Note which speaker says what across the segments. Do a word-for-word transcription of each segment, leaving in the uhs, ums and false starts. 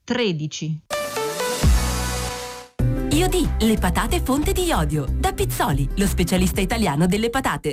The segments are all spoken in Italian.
Speaker 1: tredici.
Speaker 2: Iodì, le patate fonte di iodio. Da Pizzoli, lo specialista italiano delle patate.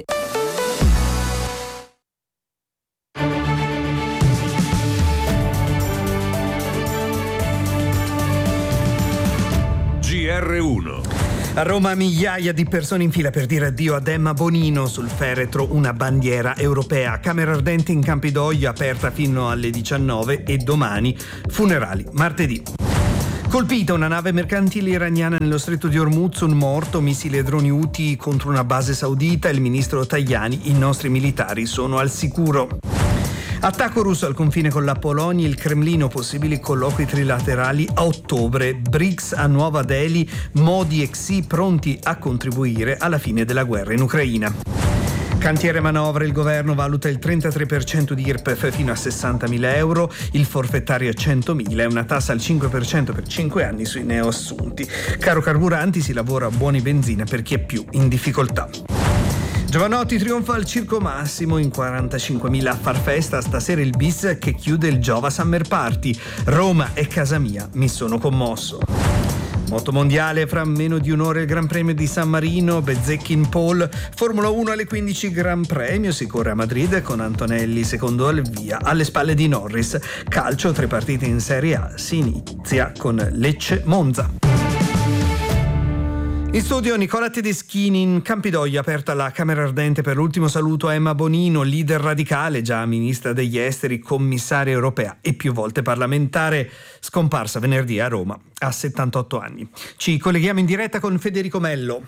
Speaker 3: G R uno.
Speaker 4: A Roma migliaia di persone in fila per dire addio ad Emma Bonino, sul feretro una bandiera europea. Camera ardente in Campidoglio aperta fino alle diciannove e domani funerali martedì. Colpita una nave mercantile iraniana nello stretto di Hormuz, un morto, missili e droni Houthi contro una base saudita. Il ministro Tajani: i nostri militari sono al sicuro. Attacco russo al confine con la Polonia, il Cremlino, possibili colloqui trilaterali a ottobre. BRICS a Nuova Delhi, Modi e Xi pronti a contribuire alla fine della guerra in Ucraina. Cantiere manovra, il governo valuta il trentatré per cento di I R P E F fino a sessantamila euro, il forfettario a centomila e una tassa al cinque per cento per cinque anni sui neoassunti. Caro carburanti, si lavora a buoni benzina per chi è più in difficoltà. Giovanotti trionfa al Circo Massimo, in quarantacinquemila a far festa, stasera il bis che chiude il Giova Summer Party. Roma è casa mia, mi sono commosso. Moto mondiale, fra meno di un'ora il Gran Premio di San Marino, Bezzecchi in pole. Formula uno alle quindici Gran Premio, si corre a Madrid con Antonelli secondo al via, alle spalle di Norris. Calcio, tre partite in Serie A, si inizia con Lecce-Monza. In studio Nicola Tedeschini. In Campidoglio aperta la Camera Ardente per l'ultimo saluto a Emma Bonino, leader radicale, già ministra degli esteri, commissaria europea e più volte parlamentare, scomparsa venerdì a Roma a settantotto anni. Ci colleghiamo in diretta con Federico Mello.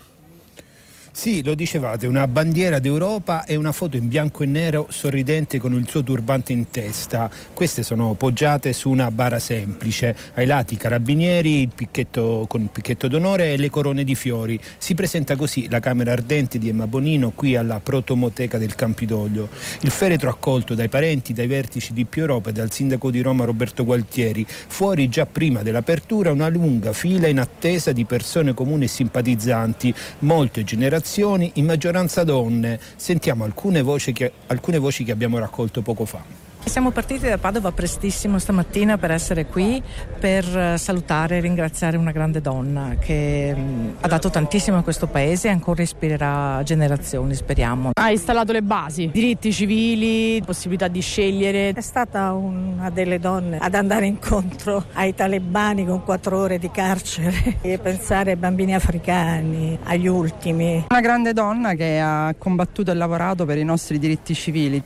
Speaker 5: Sì, lo dicevate, una bandiera d'Europa e una foto in bianco e nero sorridente con il suo turbante in testa. Queste sono poggiate su una bara semplice, ai lati i carabinieri, il picchetto con il picchetto d'onore e le corone di fiori. Si presenta così la Camera Ardente di Emma Bonino qui alla Protomoteca del Campidoglio. Il feretro accolto dai parenti, dai vertici di Più Europa e dal sindaco di Roma Roberto Gualtieri. Fuori, già prima dell'apertura, una lunga fila in attesa di persone comuni e simpatizzanti, molte generazioni, in maggioranza donne. Sentiamo alcune voci che, alcune voci che abbiamo raccolto poco fa.
Speaker 6: Siamo partiti da Padova prestissimo stamattina per essere qui, per salutare e ringraziare una grande donna che ha dato tantissimo a questo paese e ancora ispirerà generazioni, speriamo.
Speaker 7: Ha installato le basi, diritti civili, possibilità di scegliere.
Speaker 8: È stata una delle donne ad andare incontro ai talebani con quattro ore di carcere e pensare ai bambini africani, agli ultimi.
Speaker 9: Una grande donna che ha combattuto e lavorato per i nostri diritti civili.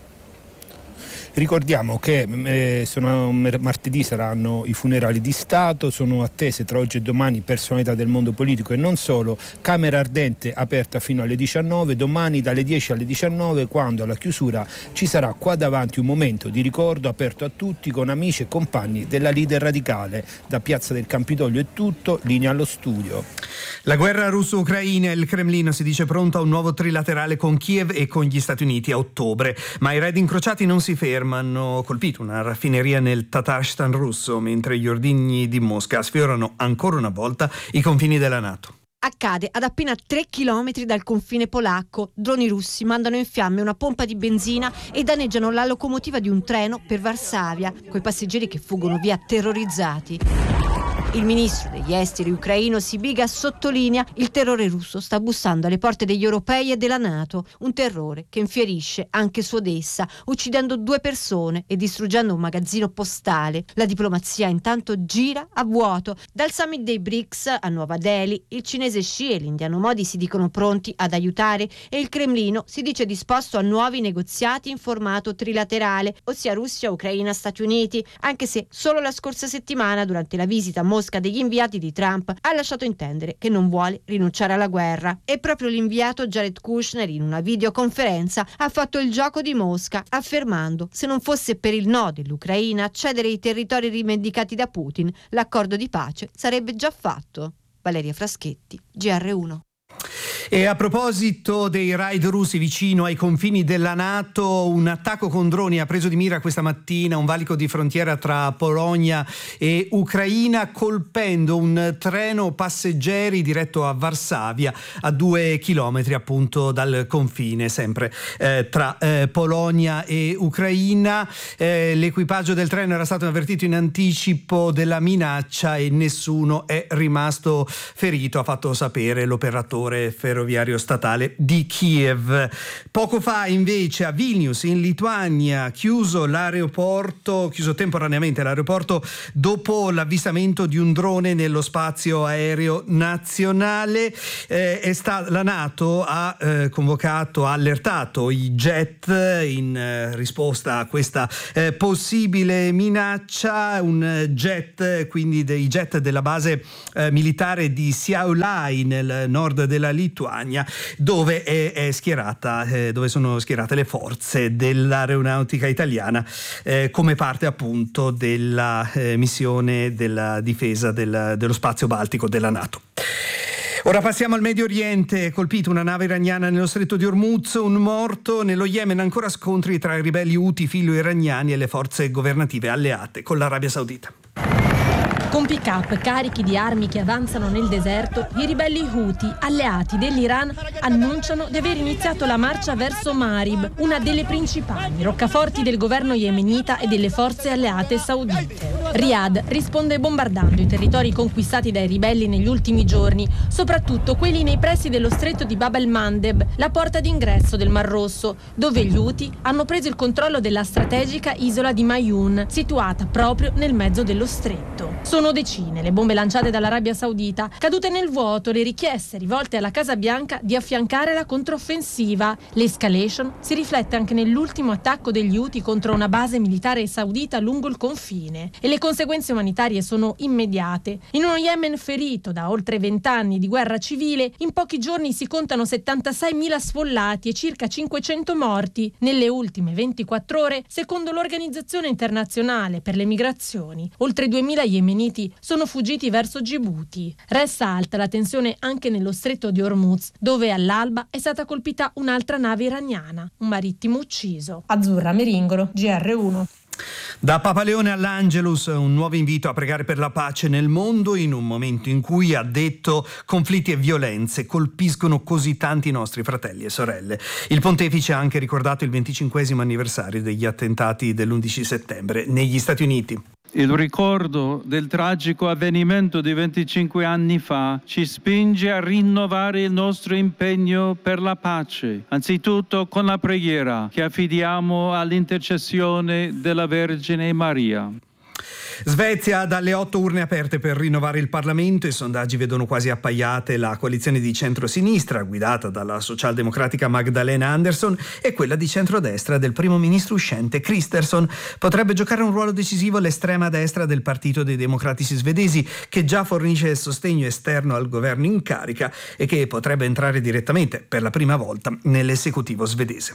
Speaker 5: Ricordiamo che eh, sono, martedì saranno i funerali di Stato, sono attese tra oggi e domani personalità del mondo politico e non solo. Camera Ardente aperta fino alle diciannove, domani dalle dieci alle diciannove, quando alla chiusura ci sarà qua davanti un momento di ricordo aperto a tutti con amici e compagni della leader radicale. Da Piazza del Campidoglio è tutto, linea allo studio.
Speaker 4: La guerra russo-ucraina, il Cremlino si dice pronto a un nuovo trilaterale con Kiev e con gli Stati Uniti a ottobre, ma i raid incrociati non si fermano. Hanno colpito una raffineria nel Tatarstan russo, mentre gli ordigni di Mosca sfiorano ancora una volta i confini della NATO.
Speaker 1: Accade ad appena tre chilometri dal confine polacco. Droni russi mandano in fiamme una pompa di benzina e danneggiano la locomotiva di un treno per Varsavia, coi passeggeri che fuggono via terrorizzati. Il ministro degli esteri ucraino Sibiga sottolinea: il terrore russo sta bussando alle porte degli europei e della NATO, un terrore che infierisce anche su Odessa, uccidendo due persone e distruggendo un magazzino postale. La diplomazia intanto gira a vuoto. Dal summit dei BRICS a Nuova Delhi, il cinese Xi e l'indiano Modi si dicono pronti ad aiutare e il Cremlino si dice disposto a nuovi negoziati in formato trilaterale, ossia Russia, Ucraina, Stati Uniti, anche se solo la scorsa settimana, durante la visita a Mosca degli inviati di Trump, ha lasciato intendere che non vuole rinunciare alla guerra. E proprio l'inviato Jared Kushner, in una videoconferenza, ha fatto il gioco di Mosca, affermando: se non fosse per il no dell'Ucraina a cedere i territori rivendicati da Putin, l'accordo di pace sarebbe già fatto. Valeria Fraschetti, G R uno.
Speaker 4: E a proposito dei raid russi vicino ai confini della NATO, un attacco con droni ha preso di mira questa mattina un valico di frontiera tra Polonia e Ucraina, colpendo un treno passeggeri diretto a Varsavia, a due chilometri appunto dal confine, sempre eh, tra eh, Polonia e Ucraina. Eh, l'equipaggio del treno era stato avvertito in anticipo della minaccia e nessuno è rimasto ferito, ha fatto sapere l'operatore ferroviario statale di Kiev. Poco fa invece a Vilnius in Lituania chiuso l'aeroporto, chiuso temporaneamente l'aeroporto dopo l'avvistamento di un drone nello spazio aereo nazionale. Eh, è sta, la NATO ha eh, convocato, ha allertato i jet in eh, risposta a questa eh, possibile minaccia. Un jet, quindi dei jet della base eh, militare di Šiauliai nel nord della Lituania, dove è, è schierata, eh, dove sono schierate le forze dell'aeronautica italiana eh, come parte appunto della eh, missione della difesa del, dello spazio baltico della NATO. Ora passiamo al Medio Oriente. Colpito una nave iraniana nello stretto di Hormuz, un morto. Nello Yemen ancora scontri tra i ribelli Houthi filo-iraniani e le forze governative alleate con l'Arabia Saudita.
Speaker 3: Con pick-up carichi di armi che avanzano nel deserto, i ribelli Houthi, alleati dell'Iran, annunciano di aver iniziato la marcia verso Marib, una delle principali roccaforti del governo yemenita e delle forze alleate saudite. Riyadh risponde bombardando i territori conquistati dai ribelli negli ultimi giorni, soprattutto quelli nei pressi dello stretto di Bab el-Mandeb, la porta d'ingresso del Mar Rosso, dove gli Houthi hanno preso il controllo della strategica isola di Mayun, situata proprio nel mezzo dello stretto. Sono decine le bombe lanciate dall'Arabia Saudita, cadute nel vuoto le richieste rivolte alla Casa Bianca di affiancare la controffensiva. L'escalation si riflette anche nell'ultimo attacco degli Houthi contro una base militare saudita lungo il confine, e le conseguenze umanitarie sono immediate. In uno Yemen ferito da oltre vent'anni di guerra civile, in pochi giorni si contano settantaseimila sfollati e circa cinquecento morti. Nelle ultime ventiquattro ore, secondo l'Organizzazione Internazionale per le Migrazioni, oltre duemila yemeniti sono fuggiti verso Djibouti. Resta alta la tensione anche nello stretto di Hormuz, dove all'alba è stata colpita un'altra nave iraniana, un marittimo ucciso. Azzurra Meringolo, G R uno.
Speaker 4: Da Papa Leone all'Angelus, un nuovo invito a pregare per la pace nel mondo in un momento in cui, ha detto, conflitti e violenze colpiscono così tanti nostri fratelli e sorelle. Il pontefice ha anche ricordato il venticinquesimo anniversario degli attentati dell'undici settembre negli Stati Uniti.
Speaker 10: Il ricordo del tragico avvenimento di venticinque anni fa ci spinge a rinnovare il nostro impegno per la pace, anzitutto con la preghiera che affidiamo all'intercessione della Vergine Maria.
Speaker 4: Svezia, dalle otto urne aperte per rinnovare il Parlamento. I sondaggi vedono quasi appaiate la coalizione di centrosinistra guidata dalla socialdemocratica Magdalena Andersson e quella di centrodestra del primo ministro uscente Kristersson. Potrebbe giocare un ruolo decisivo l'estrema destra del Partito dei Democratici svedesi, che già fornisce sostegno esterno al governo in carica e che potrebbe entrare direttamente per la prima volta nell'esecutivo svedese.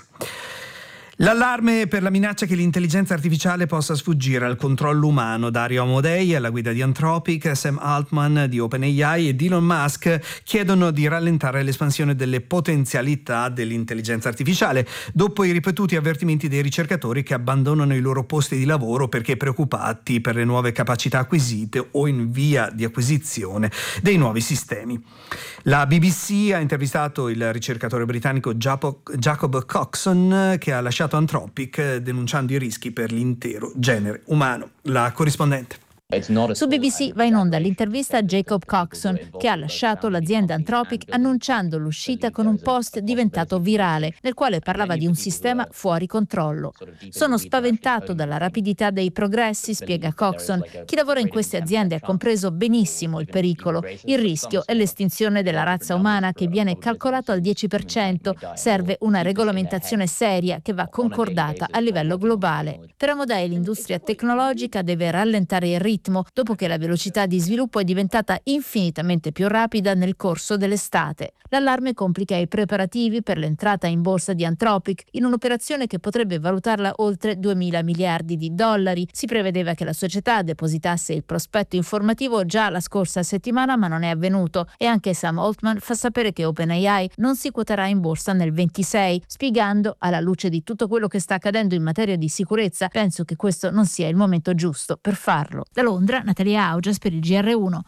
Speaker 4: L'allarme per la minaccia che l'intelligenza artificiale possa sfuggire al controllo umano. Dario Amodei, alla guida di Anthropic, Sam Altman di OpenAI ed Elon Musk chiedono di rallentare l'espansione delle potenzialità dell'intelligenza artificiale, dopo i ripetuti avvertimenti dei ricercatori che abbandonano i loro posti di lavoro perché preoccupati per le nuove capacità acquisite o in via di acquisizione dei nuovi sistemi. La B B C ha intervistato il ricercatore britannico Jacob Coxon, che ha lasciato Anthropic denunciando i rischi per l'intero genere umano. La corrispondente.
Speaker 11: Su B B C va in onda l'intervista a Jacob Coxon, che ha lasciato l'azienda Anthropic annunciando l'uscita con un post diventato virale, nel quale parlava di un sistema fuori controllo. Sono spaventato dalla rapidità dei progressi, spiega Coxon. Chi lavora in queste aziende ha compreso benissimo il pericolo. Il rischio è l'estinzione della razza umana, che viene calcolato al dieci per cento. Serve una regolamentazione seria che va concordata a livello globale. Per Amodei l'industria tecnologica deve rallentare il ritmo ritmo, dopo che la velocità di sviluppo è diventata infinitamente più rapida nel corso dell'estate. L'allarme complica i preparativi per l'entrata in borsa di Anthropic, in un'operazione che potrebbe valutarla oltre duemila miliardi di dollari. Si prevedeva che la società depositasse il prospetto informativo già la scorsa settimana, ma non è avvenuto, e anche Sam Altman fa sapere che OpenAI non si quoterà in borsa nel ventisei, spiegando: alla luce di tutto quello che sta accadendo in materia di sicurezza, penso che questo non sia il momento giusto per farlo. Da Londra, Natalia Augias per il G R uno.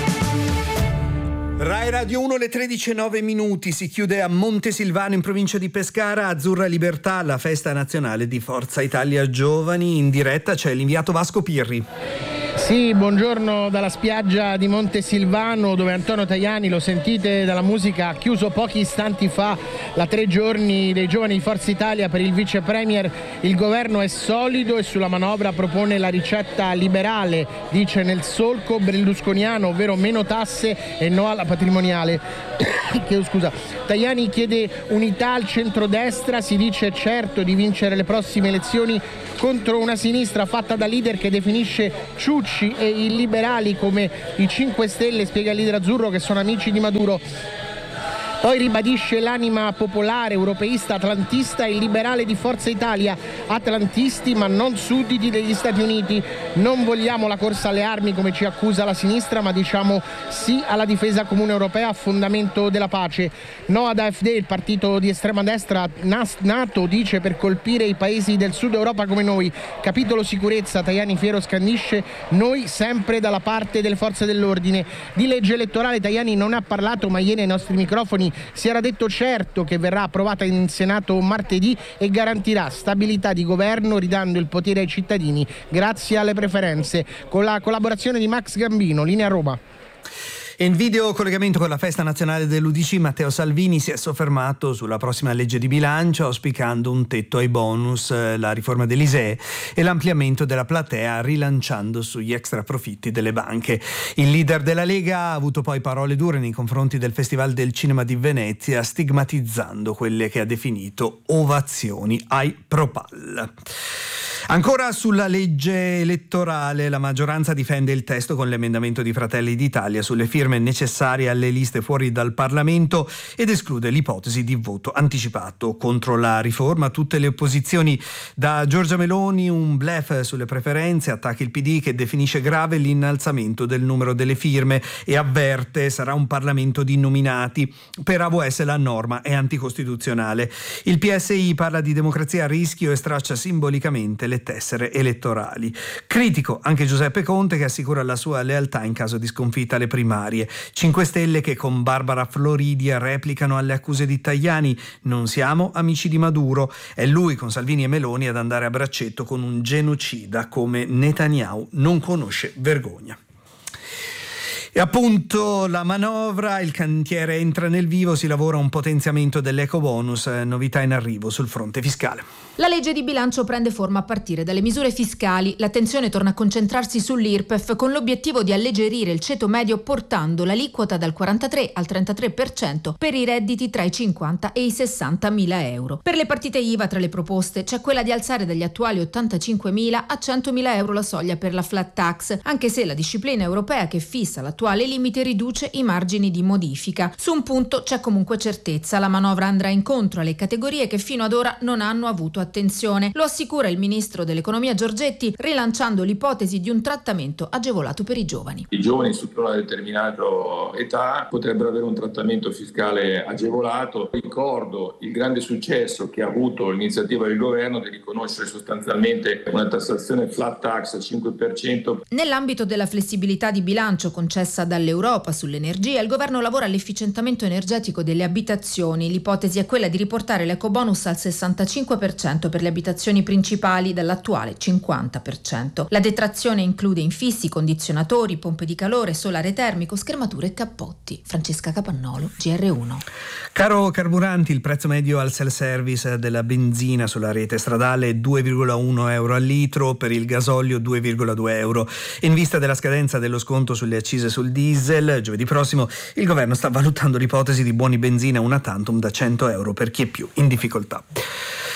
Speaker 4: Rai Radio uno, le tredici e nove minuti, si chiude a Montesilvano in provincia di Pescara, Azzurra Libertà, la festa nazionale di Forza Italia Giovani. In diretta c'è l'inviato Vasco Pirri.
Speaker 12: Sì, buongiorno dalla spiaggia di Montesilvano, dove Antonio Tajani, lo sentite dalla musica, ha chiuso pochi istanti fa la tre giorni dei giovani di Forza Italia per il vice premier. Il governo è solido e sulla manovra propone la ricetta liberale, dice nel solco berlusconiano, ovvero meno tasse e no alla patrimoniale. Chiedo scusa. Tajani chiede unità al centrodestra, si dice certo di vincere le prossime elezioni contro una sinistra fatta da leader che definisce Ciucci e i liberali come i cinque Stelle, spiega il leader azzurro, che sono amici di Maduro. Poi ribadisce l'anima popolare, europeista, atlantista e liberale di Forza Italia, atlantisti ma non sudditi degli Stati Uniti. Non vogliamo la corsa alle armi come ci accusa la sinistra, ma diciamo sì alla difesa comune europea a fondamento della pace. No ad A F D, il partito di estrema destra nato, dice, per colpire i paesi del sud Europa come noi. Capitolo sicurezza, Tajani fiero scandisce: noi sempre dalla parte delle forze dell'ordine. Di legge elettorale Tajani non ha parlato, ma ieri ai nostri microfoni si era detto certo che verrà approvata in Senato martedì e garantirà stabilità di governo, ridando il potere ai cittadini grazie alle preferenze, con la collaborazione di Max Gambino. Linea Roma.
Speaker 4: In video collegamento con la festa nazionale dell'U D C, Matteo Salvini si è soffermato sulla prossima legge di bilancio, auspicando un tetto ai bonus, la riforma dell'I S E E e l'ampliamento della platea, rilanciando sugli extra profitti delle banche. Il leader della Lega ha avuto poi parole dure nei confronti del Festival del Cinema di Venezia, stigmatizzando quelle che ha definito ovazioni ai Propal. Ancora sulla legge elettorale, la maggioranza difende il testo con l'emendamento di Fratelli d'Italia sulle firme necessarie alle liste fuori dal Parlamento ed esclude l'ipotesi di voto anticipato contro la riforma. Tutte le opposizioni, da Giorgia Meloni un bluff sulle preferenze, attacca il P D che definisce grave l'innalzamento del numero delle firme e avverte sarà un Parlamento di nominati. Per A V S la norma è anticostituzionale. Il P S I parla di democrazia a rischio e straccia simbolicamente le tessere elettorali. Critico anche Giuseppe Conte, che assicura la sua lealtà in caso di sconfitta alle primarie. cinque Stelle che con Barbara Floridia replicano alle accuse di Tajani: non siamo amici di Maduro, è lui con Salvini e Meloni ad andare a braccetto con un genocida come Netanyahu, non conosce vergogna. E appunto la manovra, il cantiere entra nel vivo, si lavora a un potenziamento dell'ecobonus, novità in arrivo sul fronte fiscale.
Speaker 13: La legge di bilancio prende forma a partire dalle misure fiscali. L'attenzione torna a concentrarsi sull'I R P E F con l'obiettivo di alleggerire il ceto medio portando l'aliquota dal quarantatré al trentatré per cento per i redditi tra i cinquanta e i sessanta mila euro. Per le partite I V A tra le proposte c'è quella di alzare dagli attuali ottantacinquemila a centomila euro la soglia per la flat tax, anche se la disciplina europea che fissa l'attuale limite riduce i margini di modifica. Su un punto c'è comunque certezza: la manovra andrà incontro alle categorie che fino ad ora non hanno avuto attenzione. Lo assicura il ministro dell'economia Giorgetti, rilanciando l'ipotesi di un trattamento agevolato per i giovani.
Speaker 14: I giovani sotto una determinata età potrebbero avere un trattamento fiscale agevolato. Ricordo il grande successo che ha avuto l'iniziativa del governo di riconoscere sostanzialmente una tassazione flat tax al cinque per cento.
Speaker 13: Nell'ambito della flessibilità di bilancio concessa dall'Europa sull'energia, il governo lavora all'efficientamento energetico delle abitazioni. L'ipotesi è quella di riportare l'ecobonus al sessantacinque per cento per le abitazioni principali dall'attuale cinquanta per cento. La detrazione include infissi, condizionatori, pompe di calore, solare termico, schermature e cappotti. Francesca Capannolo, G R uno.
Speaker 4: Caro carburanti, il prezzo medio al self-service della benzina sulla rete stradale è due virgola uno euro al litro, per il gasolio due virgola due euro. In vista della scadenza dello sconto sulle accise sul diesel, giovedì prossimo, il governo sta valutando l'ipotesi di buoni benzina una tantum da cento euro per chi è più in difficoltà.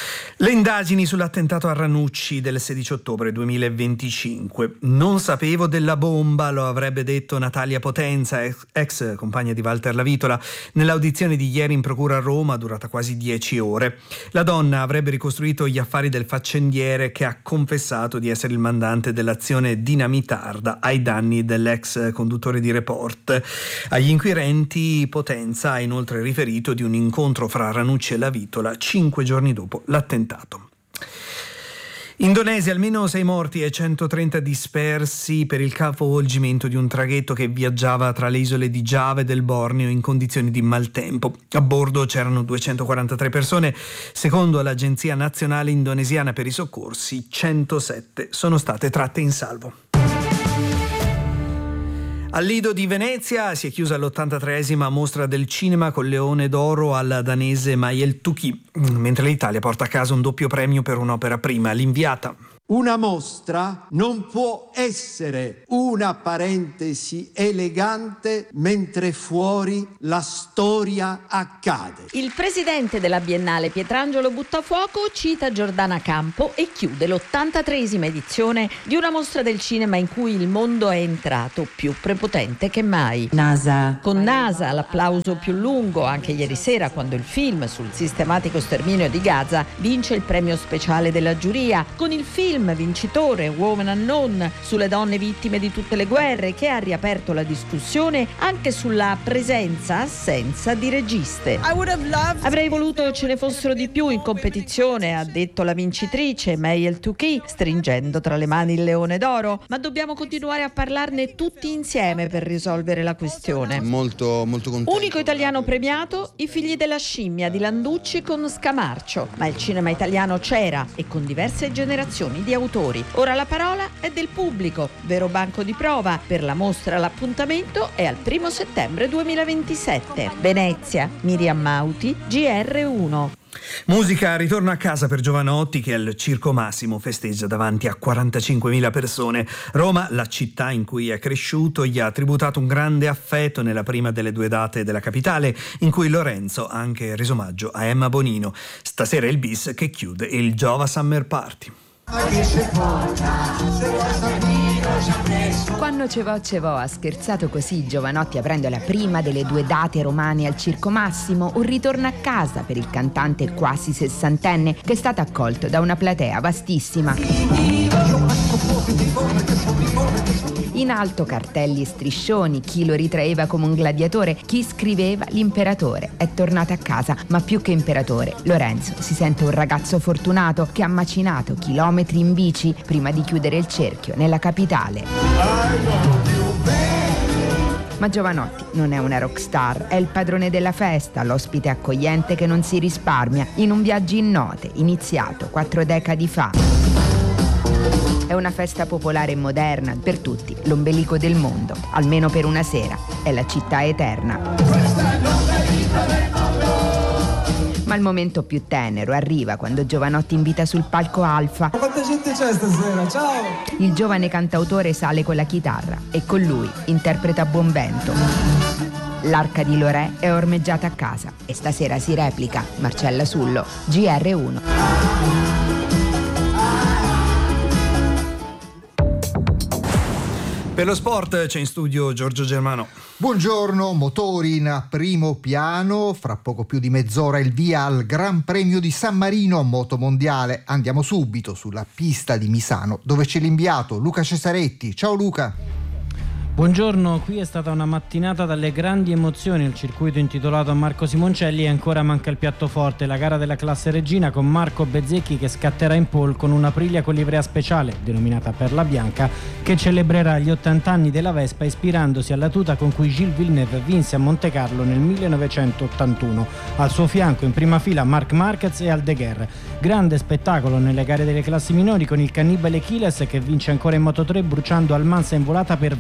Speaker 4: Le indagini sull'attentato a Ranucci del sedici ottobre duemilaventicinque. Non sapevo della bomba, lo avrebbe detto Natalia Potenza, ex, ex compagna di Walter Lavitola, nell'audizione di ieri in procura a Roma, durata quasi dieci ore. La donna avrebbe ricostruito gli affari del faccendiere che ha confessato di essere il mandante dell'azione dinamitarda ai danni dell'ex conduttore di Report. Agli inquirenti Potenza ha inoltre riferito di un incontro fra Ranucci e Lavitola cinque giorni dopo l'attentato. Indonesia, almeno sei morti e centotrenta dispersi per il capovolgimento di un traghetto che viaggiava tra le isole di Giava e del Borneo in condizioni di maltempo. A bordo c'erano duecentoquarantatré persone. Secondo l'Agenzia Nazionale Indonesiana per i Soccorsi, centosette sono state tratte in salvo. Al Lido di Venezia si è chiusa l'ottantatreesima mostra del cinema col Leone d'Oro al danese Mayel Tuki, mentre l'Italia porta a casa un doppio premio per un'opera prima, L'Inviata.
Speaker 15: Una mostra non può essere una parentesi elegante mentre fuori la storia accade.
Speaker 16: Il presidente della Biennale Pietrangelo Buttafuoco cita Giordana Campo e chiude l'ottantatreesima edizione di una mostra del cinema in cui il mondo è entrato più prepotente che mai. NASA. Con NASA l'applauso più lungo anche ieri sera quando il film sul sistematico sterminio di Gaza vince il premio speciale della giuria, con il film vincitore Woman Unknown sulle donne vittime di tutte le guerre, che ha riaperto la discussione anche sulla presenza-assenza di registe. Avrei voluto ce ne fossero di più in competizione, ha detto la vincitrice Mayel Tuki, stringendo tra le mani il Leone d'Oro, ma dobbiamo continuare a parlarne tutti insieme per risolvere la questione.
Speaker 17: Molto, molto contento.
Speaker 16: Unico italiano premiato, I figli della scimmia di Landucci con Scamarcio, ma il cinema italiano c'era e con diverse generazioni di autori. Ora la parola è del pubblico, vero banco di prova. Per la mostra l'appuntamento è al primo settembre duemilaventisette. Venezia, Miriam Mauti, G R uno.
Speaker 4: Musica, ritorno a casa per Jovanotti che al Circo Massimo festeggia davanti a quarantacinquemila persone. Roma, la città in cui è cresciuto, gli ha tributato un grande affetto nella prima delle due date della capitale, in cui Lorenzo ha anche reso omaggio a Emma Bonino. Stasera è il bis che chiude il Giova Summer Party.
Speaker 18: Quando Cevò Cevò ha scherzato così Jovanotti aprendo la prima delle due date romane al Circo Massimo, un ritorno a casa per il cantante quasi sessantenne che è stato accolto da una platea vastissima. In alto cartelli e striscioni, chi lo ritraeva come un gladiatore, chi scriveva l'imperatore è tornato a casa, ma più che imperatore, Lorenzo si sente un ragazzo fortunato che ha macinato chilometri in bici prima di chiudere il cerchio nella capitale. Ma Jovanotti non è una rockstar, è il padrone della festa, l'ospite accogliente che non si risparmia, in un viaggio in note, iniziato quattro decadi fa. È una festa popolare e moderna per tutti, l'ombelico del mondo, almeno per una sera, è la città eterna. Ma il momento più tenero arriva quando Jovanotti invita sul palco Alfa.
Speaker 19: Quanta gente c'è stasera? Ciao!
Speaker 18: Il giovane cantautore sale con la chitarra e con lui interpreta a buon vento. L'Arca di Lorè è ormeggiata a casa e stasera si replica. Marcella Sullo, G R uno.
Speaker 4: Per lo sport c'è in studio Giorgio Germano.
Speaker 20: Buongiorno, motori in primo piano, fra poco più di mezz'ora il via al Gran Premio di San Marino Motomondiale. Andiamo subito sulla pista di Misano dove c'è l'inviato Luca Cesaretti. Ciao Luca.
Speaker 21: Buongiorno, qui è stata una mattinata dalle grandi emozioni al circuito intitolato a Marco Simoncelli e ancora manca il piatto forte, la gara della classe regina con Marco Bezzecchi che scatterà in pole con una Aprilia con livrea speciale, denominata Perla Bianca, che celebrerà gli ottanta anni della Vespa ispirandosi alla tuta con cui Gilles Villeneuve vinse a Monte Carlo nel millenovecentottantuno. Al suo fianco in prima fila Marc Marquez e Aldeguer. Grande spettacolo nelle gare delle classi minori con il cannibale Chiles che vince ancora in Moto tre bruciando Almansa in volata per ventuno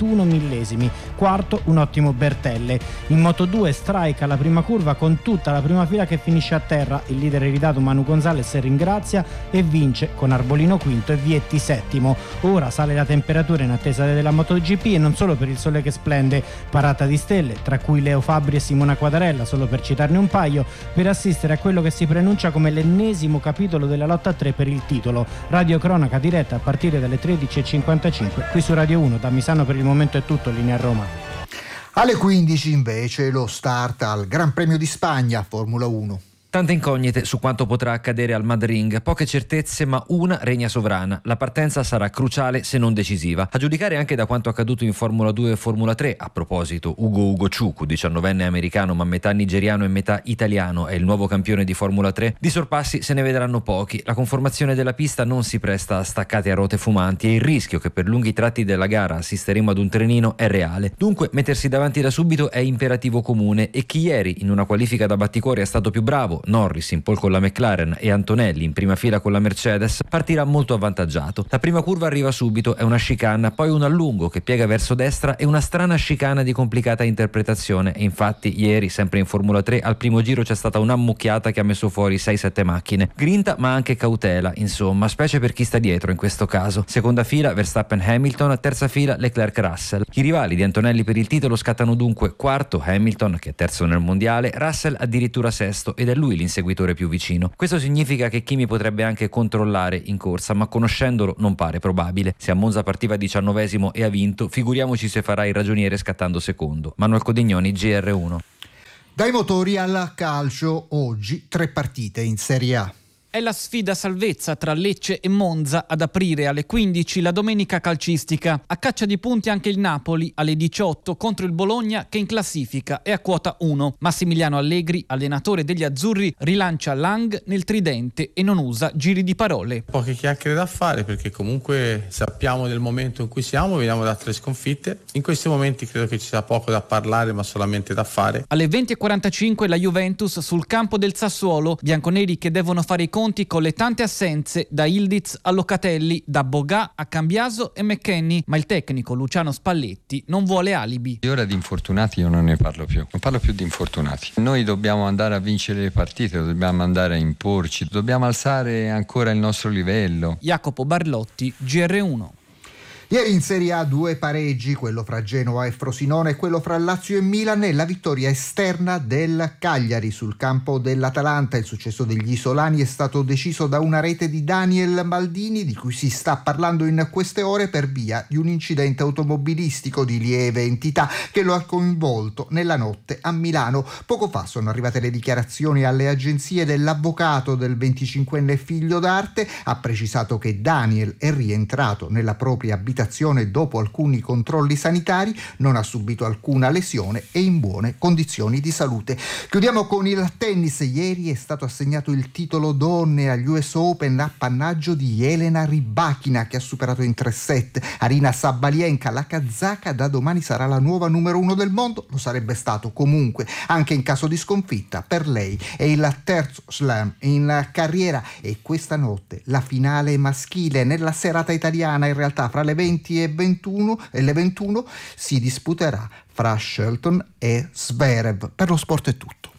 Speaker 21: ventuno millesimi. Quarto un ottimo Bertelle. In Moto due strike alla prima curva con tutta la prima fila che finisce a terra. Il leader iridato Manu Gonzalez ringrazia e vince con Arbolino quinto e Vietti settimo. Ora sale la temperatura in attesa della MotoGP e non solo per il sole che splende. Parata di stelle, tra cui Leo Fabbri e Simona Quadarella, solo per citarne un paio, per assistere a quello che si preannuncia come l'ennesimo capitolo della lotta a tre per il titolo. Radio cronaca diretta a partire dalle tredici e cinquantacinque qui su Radio uno. Da Misano per il momento è tutto, linea a Roma.
Speaker 20: Alle quindici invece lo start al Gran Premio di Spagna Formula uno.
Speaker 17: Tante incognite su quanto potrà accadere al Madrid, poche certezze ma una regna sovrana. La partenza sarà cruciale se non decisiva. A giudicare anche da quanto accaduto in Formula due e Formula tre, a proposito, Ugo Ugochukwu, diciannovenne americano ma metà nigeriano e metà italiano, è il nuovo campione di Formula tre. Di sorpassi se ne vedranno pochi. La conformazione della pista non si presta a staccate a ruote fumanti e il rischio che per lunghi tratti della gara assisteremo ad un trenino è reale. Dunque mettersi davanti da subito è imperativo comune e chi ieri in una qualifica da batticuore è stato più bravo, Norris in pole con la McLaren e Antonelli in prima fila con la Mercedes, partirà molto avvantaggiato. La prima curva arriva subito, è una chicane, poi un allungo che piega verso destra e una strana chicane di complicata interpretazione. E infatti ieri, sempre in Formula tre, al primo giro c'è stata un'ammucchiata che ha messo fuori sei sette macchine. Grinta ma anche cautela, insomma, specie per chi sta dietro in questo caso. Seconda fila Verstappen-Hamilton, terza fila Leclerc-Russell. I rivali di Antonelli per il titolo scattano dunque quarto Hamilton, che è terzo nel mondiale, Russell addirittura sesto ed è lui l'inseguitore più vicino. Questo significa che Kimi potrebbe anche controllare in corsa, ma conoscendolo non pare probabile. Se a Monza partiva diciannovesimo e ha vinto, figuriamoci se farà il ragioniere scattando secondo. Manuel Codignoni, G R uno.
Speaker 20: Dai motori al calcio, oggi tre partite in Serie A.
Speaker 22: È la sfida salvezza tra Lecce e Monza ad aprire alle quindici la domenica calcistica. A caccia di punti anche il Napoli alle diciotto contro il Bologna che in classifica è a quota uno. Massimiliano Allegri, allenatore degli azzurri, rilancia Lang nel tridente e non usa giri di parole.
Speaker 23: Poche chiacchiere da fare perché comunque sappiamo del momento in cui siamo, veniamo da tre sconfitte. In questi momenti credo che ci sia poco da parlare ma solamente da fare.
Speaker 22: Alle venti e quarantacinque la Juventus sul campo del Sassuolo, bianconeri che devono fare i conti con le tante assenze da Ildiz a Locatelli, da Bogà a Cambiaso e McKennie, ma il tecnico Luciano Spalletti non vuole alibi.
Speaker 24: Ora di infortunati io non ne parlo più, non parlo più di infortunati. Noi dobbiamo andare a vincere le partite, dobbiamo andare a imporci, dobbiamo alzare ancora il nostro livello.
Speaker 22: Jacopo Barlotti, G R uno.
Speaker 20: Ieri in Serie A due pareggi, quello fra Genova e Frosinone e quello fra Lazio e Milan, e la vittoria esterna del Cagliari sul campo dell'Atalanta. Il successo degli isolani è stato deciso da una rete di Daniel Maldini, di cui si sta parlando in queste ore per via di un incidente automobilistico di lieve entità che lo ha coinvolto nella notte a Milano. Poco fa sono arrivate le dichiarazioni alle agenzie dell'avvocato del venticinquenne figlio d'arte. Ha precisato che Daniel è rientrato nella propria abitazione dopo alcuni controlli sanitari, non ha subito alcuna lesione e in buone condizioni di salute. Chiudiamo con il tennis. Ieri è stato assegnato il titolo donne agli U S Open, appannaggio di Elena Rybakina che ha superato in tre set Arina Sabalenka. La kazaka da domani sarà la nuova numero uno del mondo, lo sarebbe stato comunque anche in caso di sconfitta. Per lei è il terzo slam in carriera e questa notte la finale maschile nella serata italiana, in realtà fra le venti e ventuno e le ventuno si disputerà fra Shelton e Zverev. Per lo sport è tutto.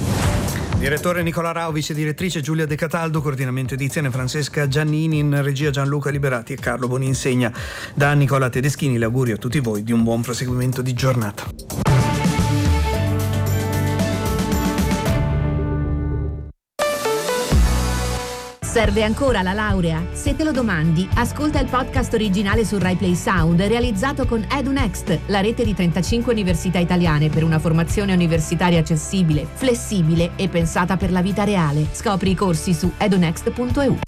Speaker 4: Direttore Nicola Rao, vice direttrice Giulia De Cataldo, coordinamento edizione Francesca Giannini, in regia Gianluca Liberati e Carlo Boninsegna. Da Nicola Tedeschini l'augurio a tutti voi di un buon proseguimento di giornata.
Speaker 25: Serve ancora la laurea? Se te lo domandi, ascolta il podcast originale su Rai Play Sound realizzato con EduNext, la rete di trentacinque università italiane per una formazione universitaria accessibile, flessibile e pensata per la vita reale. Scopri i corsi su edunext punto e u.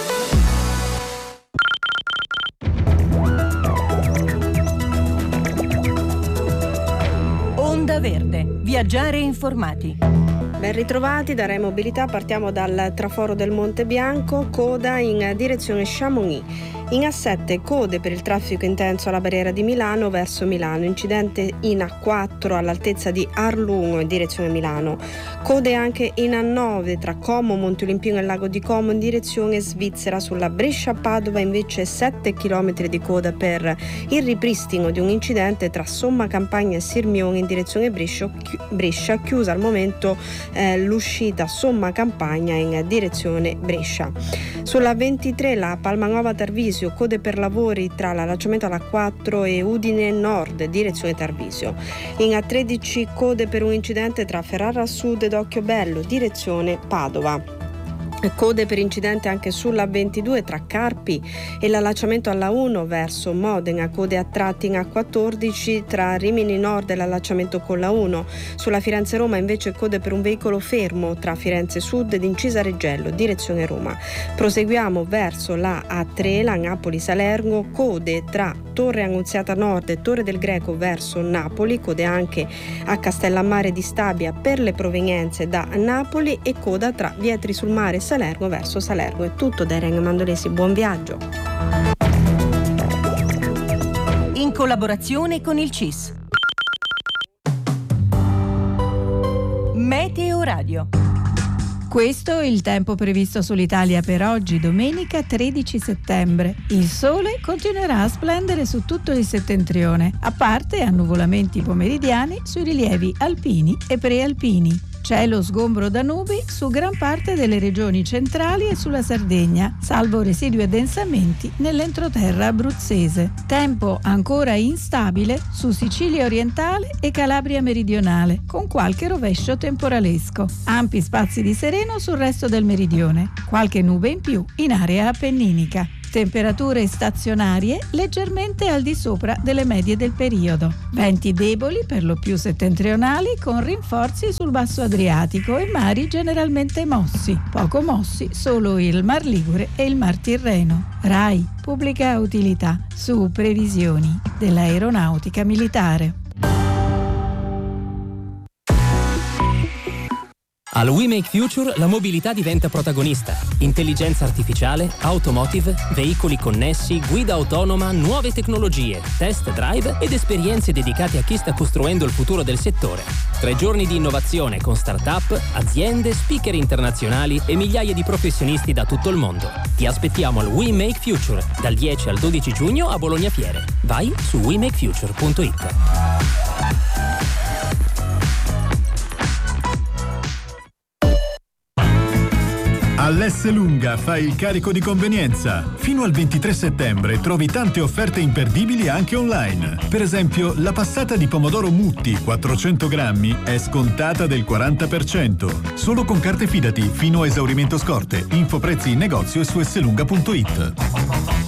Speaker 26: Onda Verde. Viaggiare informati.
Speaker 27: Ben ritrovati da Rai Mobilità, partiamo dal traforo del Monte Bianco, coda in direzione Chamonix.
Speaker 2: In A sette code per il traffico intenso alla barriera di Milano verso Milano, incidente in A quattro all'altezza di Arlungo in direzione Milano, code anche in A nove tra Como, Monte Olimpino e Lago di Como in direzione Svizzera. Sulla Brescia-Padova invece sette chilometri di coda per il ripristino di un incidente tra Somma Campagna e Sirmione in direzione Brescia, Brescia chiusa al momento eh, l'uscita Somma Campagna in direzione Brescia. Sulla ventitré la Palmanova Tarvisio, code per lavori tra l'allacciamento alla quattro e Udine Nord, direzione Tarvisio. In A tredici code per un incidente tra Ferrara Sud ed Occhiobello, direzione Padova. Code per incidente anche sulla ventidue tra Carpi e l'allacciamento alla uno verso Modena, code a tratti in A quattordici tra Rimini Nord e l'allacciamento con la uno. Sulla Firenze-Roma invece code per un veicolo fermo tra Firenze Sud ed Incisa Reggello, direzione Roma. Proseguiamo verso la A tre, la Napoli-Salerno, code tra Torre Annunziata Nord e Torre del Greco verso Napoli, code anche a Castellammare di Stabia per le provenienze da Napoli e coda tra Vietri sul Mare e Salerno verso Salerno. È tutto da Irene Mandolesi, buon viaggio.
Speaker 26: In collaborazione con il C I S. Meteo Radio.
Speaker 5: Questo è il tempo previsto sull'Italia per oggi, domenica tredici settembre. Il sole continuerà a splendere su tutto il settentrione, a parte annuvolamenti pomeridiani sui rilievi alpini e prealpini. Cielo sgombro da nubi su gran parte delle regioni centrali e sulla Sardegna, salvo residui addensamenti nell'entroterra abruzzese. Tempo ancora instabile su Sicilia orientale e Calabria meridionale, con qualche rovescio temporalesco. Ampi spazi di sereno sul resto del meridione, qualche nube in più in area appenninica. Temperature stazionarie leggermente al di sopra delle medie del periodo. Venti deboli per lo più settentrionali con rinforzi sul basso Adriatico e mari generalmente mossi. Poco mossi solo il Mar Ligure e il Mar Tirreno. RAI, pubblica utilità, su previsioni dell'aeronautica militare.
Speaker 6: Al We Make Future la mobilità diventa protagonista. Intelligenza artificiale, automotive, veicoli connessi, guida autonoma, nuove tecnologie, test drive ed esperienze dedicate a chi sta costruendo il futuro del settore. Tre giorni di innovazione con start-up, aziende, speaker internazionali e migliaia di professionisti da tutto il mondo. Ti aspettiamo al We Make Future dal dieci al dodici giugno a Bologna Fiere. Vai su we make future punto it.
Speaker 7: All'S Lunga fai il carico di convenienza. Fino al ventitré settembre trovi tante offerte imperdibili anche online. Per esempio, la passata di pomodoro Mutti quattrocento grammi è scontata del quaranta per cento. Solo con carte Fidati fino a esaurimento scorte. Info prezzi in negozio e su slunga punto it.